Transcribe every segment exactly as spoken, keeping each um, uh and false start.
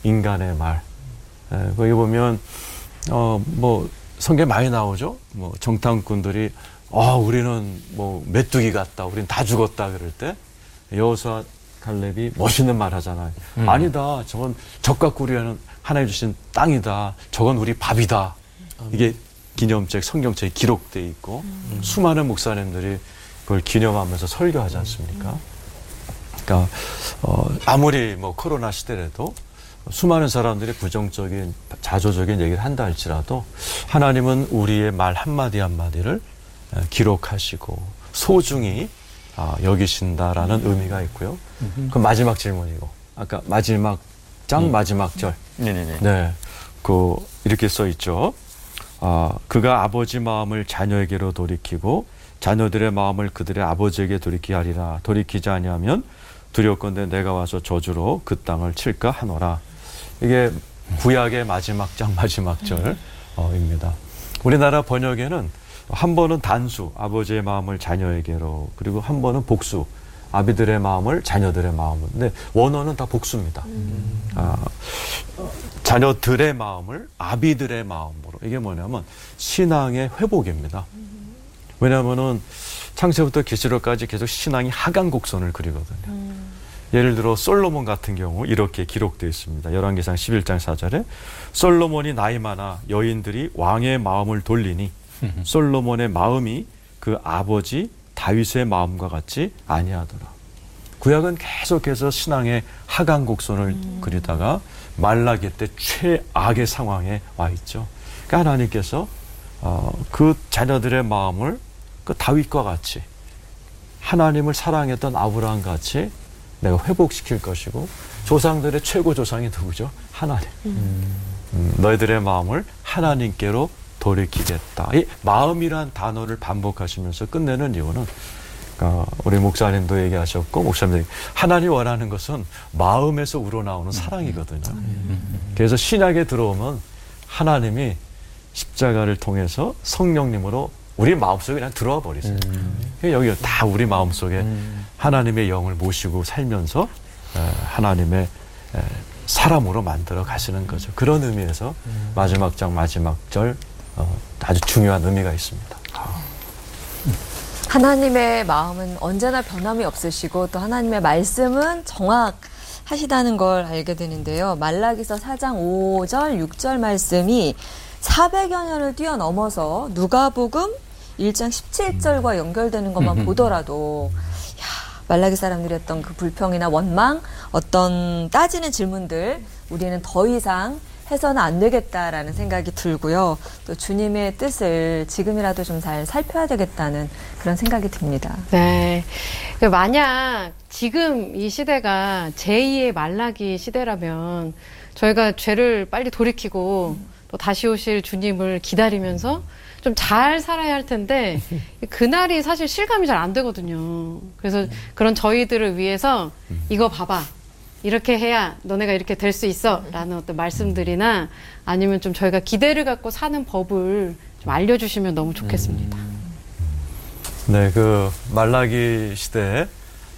인간의 말. 에, 거기 보면 어, 뭐 성경에 많이 나오죠. 뭐 정탐꾼들이 아, 우리는 뭐 메뚜기 같다. 우리는 다 죽었다 그럴 때 여호수아 갈렙이 멋있는 말 하잖아요. 음. 아니다. 저건 적과 꿀이라는 하나님 주신 땅이다. 저건 우리 밥이다. 음. 이게 기념책, 성경책에 기록돼 있고 음. 수많은 목사님들이 그걸 기념하면서 설교하지 않습니까? 음. 그러니까 어, 아무리 뭐 코로나 시대라도 수많은 사람들이 부정적인, 자조적인 얘기를 한다 할지라도 하나님은 우리의 말 한마디 한마디를 기록하시고 소중히 여기신다라는 음. 의미가 있고요. 음. 그 마지막 질문이고 아까 마지막 장 음. 마지막 절. 네네네. 네, 그 이렇게 써 있죠. 아, 그가 아버지 마음을 자녀에게로 돌이키고 자녀들의 마음을 그들의 아버지에게 돌이키게 하리라. 돌이키지 아니하면 두렵건대 내가 와서 저주로 그 땅을 칠까 하노라. 이게 구약의 마지막 장 마지막 절입니다. 우리나라 번역에는 한 번은 단수, 아버지의 마음을 자녀에게로, 그리고 한 번은 복수, 아비들의 마음을 자녀들의 마음으로. 근데 원어는 다 복수입니다. 음. 아, 자녀들의 마음을 아비들의 마음으로. 이게 뭐냐면 신앙의 회복입니다. 왜냐하면은 창세부터 계시록까지 계속 신앙이 하강 곡선을 그리거든요. 음. 예를 들어 솔로몬 같은 경우 이렇게 기록되어 있습니다. 열왕기상 십일 장 사 절에 솔로몬이 나이 많아 여인들이 왕의 마음을 돌리니 솔로몬의 마음이 그 아버지 다윗의 마음과 같이 아니하더라. 구약은 계속해서 신앙의 하강 곡선을 음. 그리다가 말라기 때 최악의 상황에 와 있죠. 그러니까 하나님께서 어, 그 자녀들의 마음을 그 다윗과 같이 하나님을 사랑했던 아브라함 같이 내가 회복시킬 것이고 조상들의 최고 조상이 누구죠? 하나님. 음. 음, 너희들의 마음을 하나님께로 돌이키겠다. 이 마음이란 단어를 반복하시면서 끝내는 이유는 어, 우리 목사님도 얘기하셨고 목사님도 하나님이 원하는 것은 마음에서 우러나오는 사랑이거든요. 그래서 신약에 들어오면 하나님이 십자가를 통해서 성령님으로 우리 마음속에 그냥 들어와 버리세요. 음. 여기 다 우리 마음속에 음. 하나님의 영을 모시고 살면서 하나님의 사람으로 만들어 가시는 거죠. 그런 의미에서 음. 마지막 장 마지막 절 어, 아주 중요한 의미가 있습니다. 하나님의 마음은 언제나 변함이 없으시고 또 하나님의 말씀은 정확하시다는 걸 알게 되는데요. 말라기서 사 장 오 절, 육 절 말씀이 사백여 년을 뛰어넘어서 누가복음 일 장 십칠 절과 연결되는 것만 보더라도 야, 말라기 사람들이 했던 그 불평이나 원망, 어떤 따지는 질문들 우리는 더 이상 해서는 안 되겠다라는 생각이 들고요. 또 주님의 뜻을 지금이라도 좀 잘 살펴야 되겠다는 그런 생각이 듭니다. 네. 만약 지금 이 시대가 제이의 말라기 시대라면 저희가 죄를 빨리 돌이키고 음. 또 다시 오실 주님을 기다리면서 좀 잘 살아야 할 텐데 그날이 사실 실감이 잘 안 되거든요. 그래서 그런 저희들을 위해서 이거 봐봐. 이렇게 해야 너네가 이렇게 될 수 있어 라는 어떤 말씀들이나 아니면 좀 저희가 기대를 갖고 사는 법을 좀 알려주시면 너무 좋겠습니다. 네, 그 말라기 시대에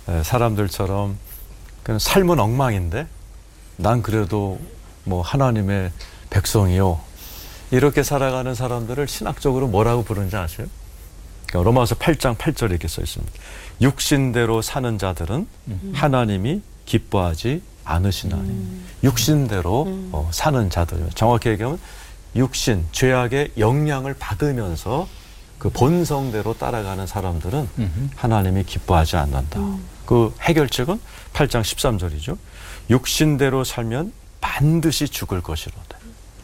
사람들처럼 그냥 삶은 엉망인데 난 그래도 뭐 하나님의 백성이요. 이렇게 살아가는 사람들을 신학적으로 뭐라고 부르는지 아세요? 그러니까 로마서 팔 장 팔 절에 이렇게 써 있습니다. 육신대로 사는 자들은 음. 하나님이 기뻐하지 않으시나니. 음. 육신대로 음. 어, 사는 자들. 정확히 얘기하면 육신, 죄악의 영향을 받으면서 그 본성대로 따라가는 사람들은 음. 하나님이 기뻐하지 않는다. 음. 그 해결책은 팔 장 십삼 절이죠. 육신대로 살면 반드시 죽을 것이로다.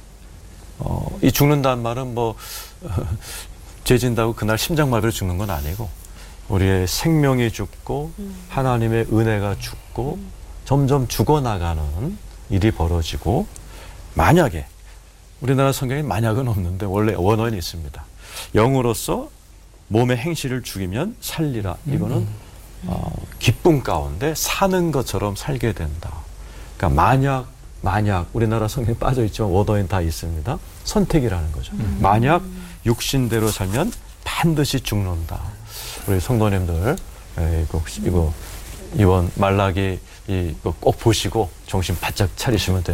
어, 이 죽는다는 말은 뭐 죄 진다고 그날 심장마비로 죽는 건 아니고 우리의 생명이 죽고 음. 하나님의 은혜가 죽고 음. 점점 죽어나가는 일이 벌어지고 만약에 우리나라 성경에 만약은 없는데 원래 원어는 있습니다. 영으로서 몸의 행실을 죽이면 살리라. 이거는 음. 어, 기쁨 가운데 사는 것처럼 살게 된다. 그러니까 만약 만약 우리나라 성경에 빠져있지만 원어엔 다 있습니다. 선택이라는 거죠. 음. 만약 육신대로 살면 반드시 죽는다. 우리 성도님들 이거, 이거 이번 말라기 이거 꼭 보시고 정신 바짝 차리시면 됩니다.